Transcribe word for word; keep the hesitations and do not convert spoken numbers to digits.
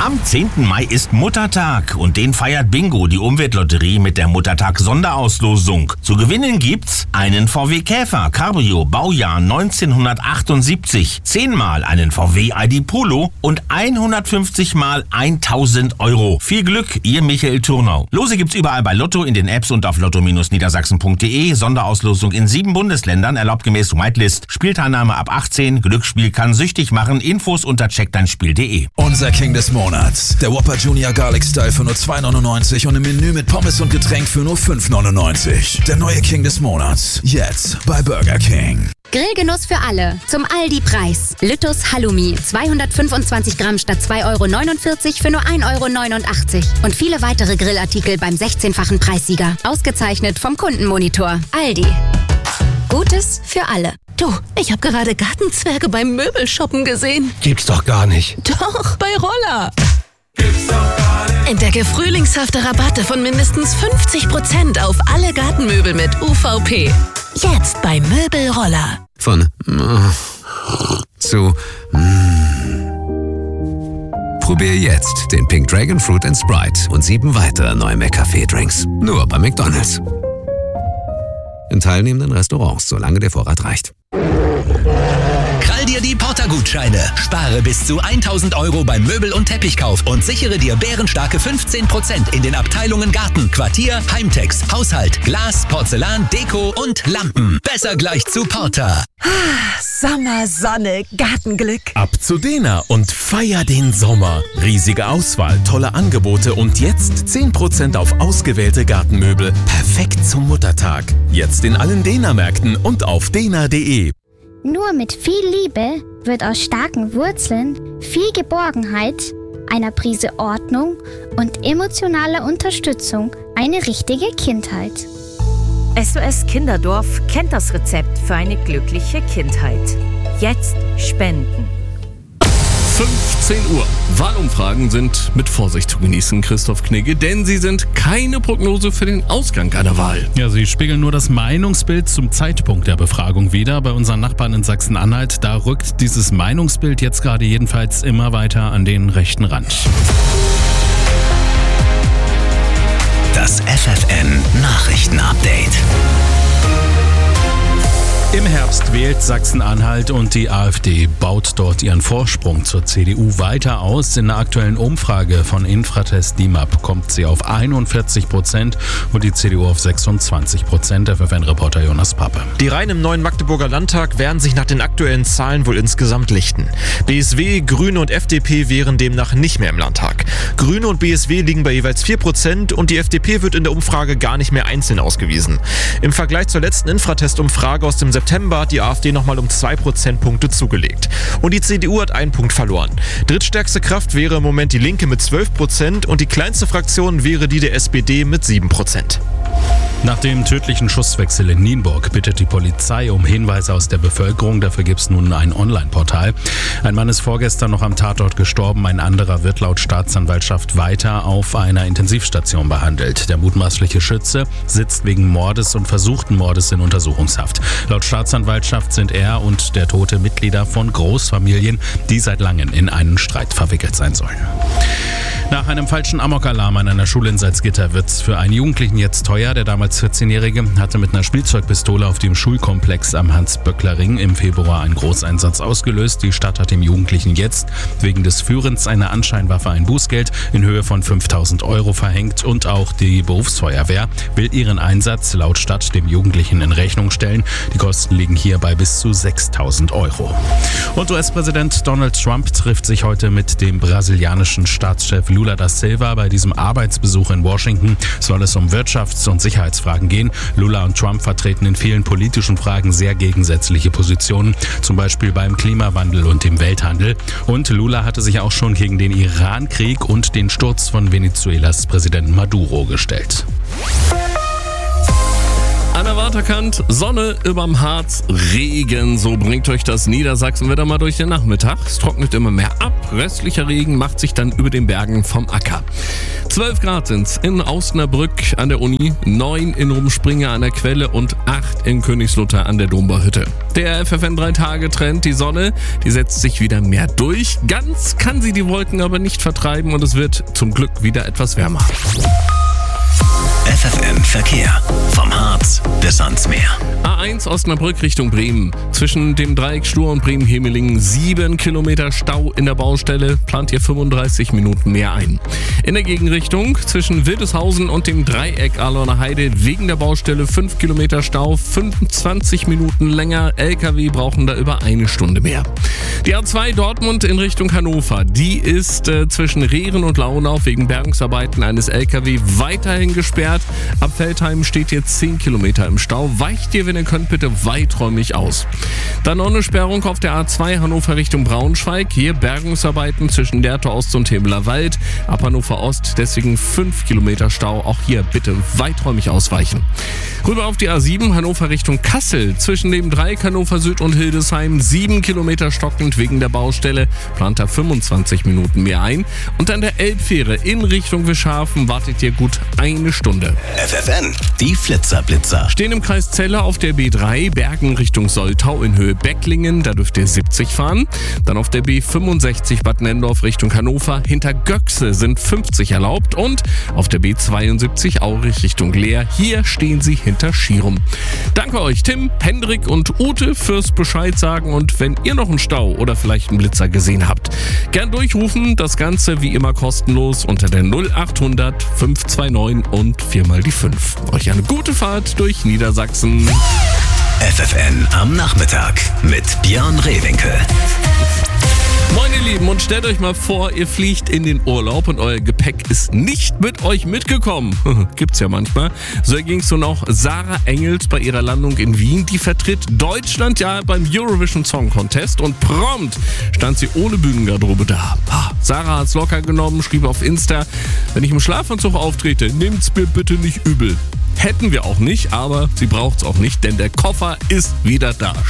Am zehnten Mai ist Muttertag und den feiert Bingo, die Umweltlotterie, mit der Muttertag-Sonderauslosung. Zu gewinnen gibt's einen V W Käfer Cabrio Baujahr neunzehnhundertachtundsiebzig, zehnmal einen V W I D Polo und hundertfünfzig mal tausend Euro. Viel Glück, ihr Michael Turnau. Lose gibt's überall bei Lotto, in den Apps und auf lotto Bindestrich niedersachsen punkt de. Sonderauslosung in sieben Bundesländern, erlaubt gemäß Whitelist. Spielteilnahme ab achtzehn. Glücksspiel kann süchtig machen. Infos unter check dein spiel punkt de. Unser King des Monats. Der Whopper Junior Garlic Style für nur zwei neunundneunzig und im Menü mit Pommes und Getränk für nur fünf neunundneunzig. Der neue King des Monats. Jetzt bei Burger King. Grillgenuss für alle. Zum Aldi-Preis. Lüttus Halloumi. zweihundertfünfundzwanzig Gramm statt zwei Euro neunundvierzig für nur ein Euro neunundachtzig. Und viele weitere Grillartikel beim sechzehnfachen Preissieger. Ausgezeichnet vom Kundenmonitor. Aldi. Gutes für alle. Du, ich habe gerade Gartenzwerge beim Möbelshoppen gesehen. Gibt's doch gar nicht. Doch, bei Roller. Gibt's doch gar nicht. Entdecke frühlingshafte Rabatte von mindestens fünfzig Prozent auf alle Gartenmöbel mit U V P. Jetzt bei Möbelroller. Von äh, zu mm. Probier jetzt den Pink Dragon Fruit and Sprite und sieben weitere neue McCafé-Drinks. Nur bei McDonald's. In teilnehmenden Restaurants, solange der Vorrat reicht. Krall dir die Porter-Gutscheine. Spare bis zu tausend Euro beim Möbel- und Teppichkauf und sichere dir bärenstarke fünfzehn Prozent in den Abteilungen Garten, Quartier, Heimtex, Haushalt, Glas, Porzellan, Deko und Lampen. Besser gleich zu Porter. Sommer, Sonne, Gartenglück. Ab zu Dena und feier den Sommer. Riesige Auswahl, tolle Angebote und jetzt zehn Prozent auf ausgewählte Gartenmöbel. Perfekt zum Muttertag. Jetzt in allen Dena-Märkten und auf dena punkt de. Nur mit viel Liebe wird aus starken Wurzeln viel Geborgenheit, einer Prise Ordnung und emotionaler Unterstützung eine richtige Kindheit. S O S Kinderdorf kennt das Rezept für eine glückliche Kindheit. Jetzt spenden. fünfzehn Uhr. Wahlumfragen sind mit Vorsicht zu genießen, Christoph Knigge, denn sie sind keine Prognose für den Ausgang einer Wahl. Ja, sie spiegeln nur das Meinungsbild zum Zeitpunkt der Befragung wider. Bei unseren Nachbarn in Sachsen-Anhalt, da rückt dieses Meinungsbild jetzt gerade jedenfalls immer weiter an den rechten Rand. Das F F N-Nachrichten-Update. Im Herbst wählt Sachsen-Anhalt und die AfD baut dort ihren Vorsprung zur C D U weiter aus. In der aktuellen Umfrage von Infratest D I M A P kommt sie auf einundvierzig Prozent und die C D U auf sechsundzwanzig Prozent. F F N-Reporter Jonas Pappe. Die Reihen im neuen Magdeburger Landtag werden sich nach den aktuellen Zahlen wohl insgesamt lichten. B S W, Grüne und F D P wären demnach nicht mehr im Landtag. Grüne und B S W liegen bei jeweils vier Prozent und die F D P wird in der Umfrage gar nicht mehr einzeln ausgewiesen. Im Vergleich zur letzten Infratest-Umfrage aus dem September hat die AfD nochmal um zwei Prozentpunkte zugelegt. Und die C D U hat einen Punkt verloren. Drittstärkste Kraft wäre im Moment die Linke mit zwölf Prozent und die kleinste Fraktion wäre die der S P D mit sieben Prozent. Nach dem tödlichen Schusswechsel in Nienburg bittet die Polizei um Hinweise aus der Bevölkerung. Dafür gibt es nun ein Online-Portal. Ein Mann ist vorgestern noch am Tatort gestorben. Ein anderer wird laut Staatsanwaltschaft weiter auf einer Intensivstation behandelt. Der mutmaßliche Schütze sitzt wegen Mordes und versuchten Mordes in Untersuchungshaft. Laut Staatsanwaltschaft sind er und der Tote Mitglieder von Großfamilien, die seit langem in einen Streit verwickelt sein sollen. Nach einem falschen Amokalarm an einer Schule in Salzgitter wird es für einen Jugendlichen jetzt teuer. Der damals vierzehnjährige hatte mit einer Spielzeugpistole auf dem Schulkomplex am Hans-Böckler-Ring im Februar einen Großeinsatz ausgelöst. Die Stadt hat dem Jugendlichen jetzt wegen des Führens einer Anscheinwaffe ein Bußgeld in Höhe von fünftausend Euro verhängt und auch die Berufsfeuerwehr will ihren Einsatz laut Stadt dem Jugendlichen in Rechnung stellen. Die Kosten liegen hier bei bis zu sechstausend Euro. Und U S-Präsident Donald Trump trifft sich heute mit dem brasilianischen Staatschef Lula da Silva. Bei diesem Arbeitsbesuch in Washington soll es um Wirtschafts- und Sicherheitsfragen gehen. Lula und Trump vertreten in vielen politischen Fragen sehr gegensätzliche Positionen, zum Beispiel beim Klimawandel und dem Welthandel. Und Lula hatte sich auch schon gegen den Iran-Krieg und den Sturz von Venezuelas Präsident Maduro gestellt. An der Waterkant, Sonne überm Harz, Regen. So bringt euch das Niedersachsenwetter mal durch den Nachmittag. Es trocknet immer mehr ab. Restlicher Regen macht sich dann über den Bergen vom Acker. zwölf Grad sind's in Osnabrück an der Uni, neun in Rumspringe an der Quelle und acht in Königslutter an der Dombauhütte. Der F F N drei Tage Trend, die Sonne, die setzt sich wieder mehr durch. Ganz kann sie die Wolken aber nicht vertreiben und es wird zum Glück wieder etwas wärmer. F F N Verkehr. Vom Harz bis ans Meer. A eins Osnabrück Richtung Bremen. Zwischen dem Dreieck Stur und Bremen-Hemeling sieben Kilometer Stau in der Baustelle. Plant ihr fünfunddreißig Minuten mehr ein. In der Gegenrichtung zwischen Wildeshausen und dem Dreieck Arlauner Heide wegen der Baustelle fünf Kilometer Stau, fünfundzwanzig Minuten länger. L K W brauchen da über eine Stunde mehr. Die A zwei Dortmund in Richtung Hannover. Die ist äh, zwischen Rehren und Launau wegen Bergungsarbeiten eines L K W weiterhin gesperrt. Ab Feldheim steht ihr zehn Kilometer im Stau. Weicht ihr, wenn ihr könnt, bitte weiträumig aus. Dann noch eine Sperrung auf der A zwei Hannover Richtung Braunschweig. Hier Bergungsarbeiten zwischen Lehrte Ost und Hebeler Wald. Ab Hannover Ost deswegen fünf Kilometer Stau. Auch hier bitte weiträumig ausweichen. Rüber auf die A sieben Hannover Richtung Kassel. Zwischen dem Dreieck Hannover Süd und Hildesheim sieben Kilometer stockend wegen der Baustelle. Plant da fünfundzwanzig Minuten mehr ein. Und an der Elbfähre in Richtung Wischhafen wartet ihr gut eine Stunde. F F N, die Flitzer-Blitzer. Stehen im Kreis Celle auf der B drei, Bergen Richtung Soltau in Höhe Becklingen, da dürft ihr siebzig fahren. Dann auf der B fünfundsechzig Bad Nendorf Richtung Hannover, hinter Göchse sind fünfzig erlaubt. Und auf der B zweiundsiebzig Aurich Richtung Leer, hier stehen sie hinter Schierum. Danke euch Tim, Hendrik und Ute fürs Bescheid sagen. Und wenn ihr noch einen Stau oder vielleicht einen Blitzer gesehen habt, gern durchrufen. Das Ganze wie immer kostenlos unter der null achthundert fünf zwei neun und viermal die fünf. Euch eine gute Fahrt durch Niedersachsen. F F N am Nachmittag mit Björn Rehwinkel. Moin ihr Lieben, und stellt euch mal vor, ihr fliegt in den Urlaub und euer Gepäck ist nicht mit euch mitgekommen. Gibt's ja manchmal. So ging's nun auch Sarah Engels bei ihrer Landung in Wien. Die vertritt Deutschland ja beim Eurovision Song Contest und prompt stand sie ohne Bühnengarderobe da. Sarah hat's locker genommen, schrieb auf Insta: Wenn ich im Schlafanzug auftrete, nehmt's mir bitte nicht übel. Hätten wir auch nicht, aber sie braucht's auch nicht, denn der Koffer ist wieder da.